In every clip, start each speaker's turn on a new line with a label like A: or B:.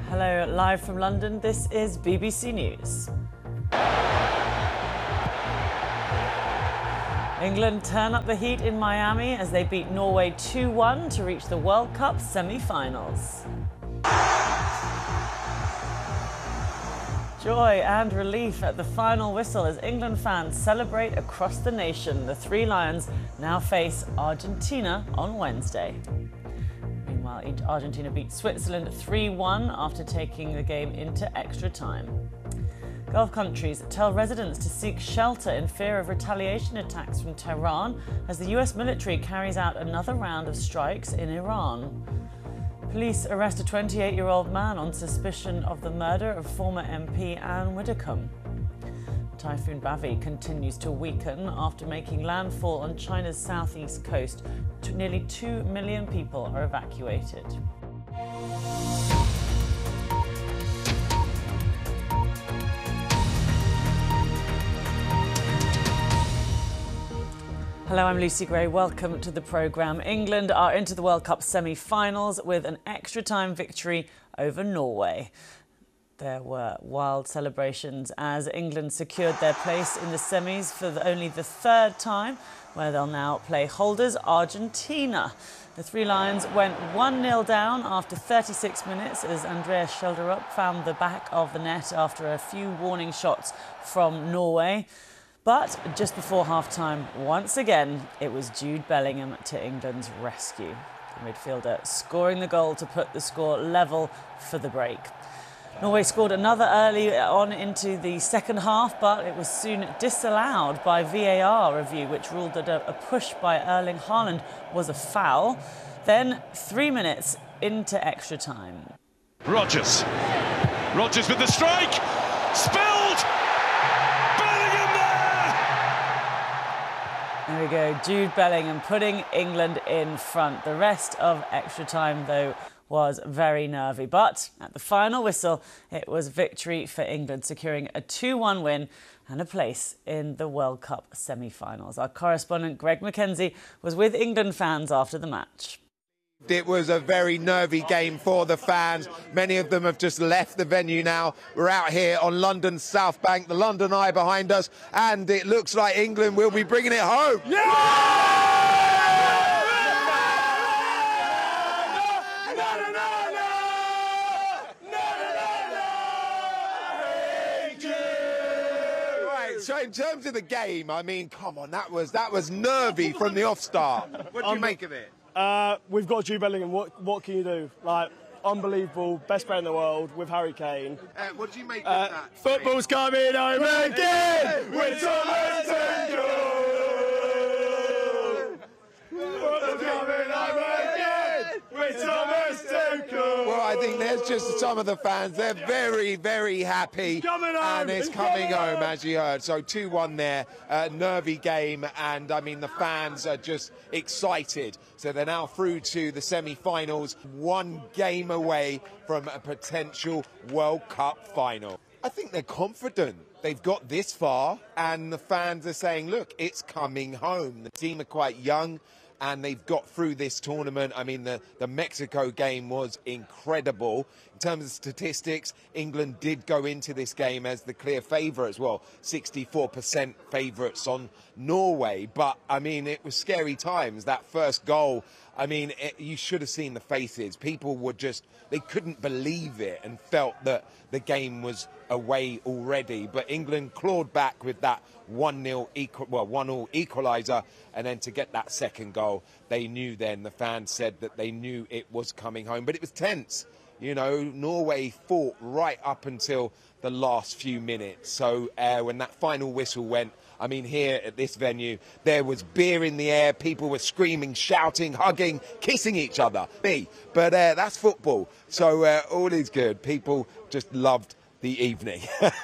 A: Hello, live from London, this is BBC News. England turn up the heat in Miami as they beat Norway 2-1 to reach the World Cup semi-finals. Joy and relief at the final whistle as England fans celebrate across the nation. The Three Lions now face Argentina on Wednesday. Meanwhile, Argentina beat Switzerland 3-1 after taking the game into extra time. Gulf countries tell residents to seek shelter in fear of retaliation attacks from Tehran as the US military carries out another round of strikes in Iran. Police arrest a 28-year-old man on suspicion of the murder of former MP Anne Widdecombe. Typhoon Bavi continues to weaken after making landfall on China's southeast coast. Nearly 2 million people are evacuated. Hello, I'm Lucy Gray. Welcome to the programme. England are into the World Cup semi-finals with an extra-time victory over Norway. There were wild celebrations as England secured their place in the semis for only the third time, where they'll now play holders Argentina. The Three Lions went 1-0 down after 36 minutes as Andreas Schjelderup found the back of the net after a few warning shots from Norway. But just before half-time, once again, it was Jude Bellingham to England's rescue. The midfielder scoring the goal to put the score level for the break. Norway scored another early on into the second half, but it was soon disallowed by VAR review, which ruled that a push by Erling Haaland was a foul. Then, 3 minutes into extra time.
B: Rodgers with the strike! Spilled!
A: There we go, Jude Bellingham putting England in front. The rest of extra time, though, was very nervy. But at the final whistle, it was victory for England, securing a 2-1 win and a place in the World Cup semi-finals. Our correspondent Greg Mackenzie was with England fans after the match.
C: It was a very nervy game for the fans. Many of them have just left the venue now. We're out here on London's South Bank, the London Eye behind us, and it looks like England will be bringing it home. So in terms of the game, I mean, come on, that was nervy from the off-start. What do you make of it?
D: We've got Jude Bellingham. What can you do? Like, unbelievable, best player in the world with Harry Kane.
C: What do you make of that?
D: Football's coming home again with Thomas Tuchel. Football's coming home again with Thomas Tuchel.
C: Well, I think there's just some of the fans. They're very, very happy. And it's coming home, as you heard. So 2-1 there. Nervy game. And, I mean, the fans are just excited. So they're now through to the semi-finals, one game away from a potential World Cup final. I think they're confident. They've got this far, and the fans are saying, look, it's coming home. The team are quite young, and they've got through this tournament. I mean, the Mexico game was incredible. In terms of statistics, England did go into this game as the clear favourite as well. 64% favourites on Norway. But, I mean, it was scary times. That first goal, I mean, you should have seen the faces. People were just, they couldn't believe it and felt that the game was away already. But England clawed back with that 1-0 1-1 equaliser, and then to get that second goal, they knew then, the fans said that they knew it was coming home. But it was tense. You know, Norway fought right up until the last few minutes. So when that final whistle went, I mean, here at this venue, there was beer in the air. People were screaming, shouting, hugging, kissing each other. But that's football. So all is good. People just loved the evening.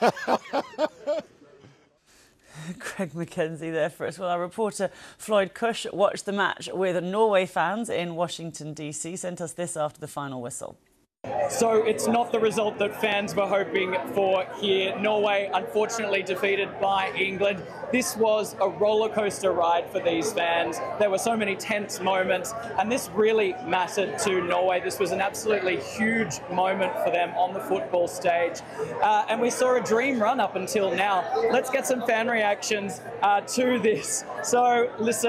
A: Greg Mackenzie there for us. Well, our reporter Floyd Cush watched the match with Norway fans in Washington, D.C., sent us this after the final whistle.
E: So it's not the result that fans were hoping for here. Norway unfortunately defeated by England. This was a roller coaster ride for these fans. There were so many tense moments, and this really mattered to Norway. This was an absolutely huge moment for them on the football stage. And we saw a dream run up until now. Let's get some fan reactions to this. So listen.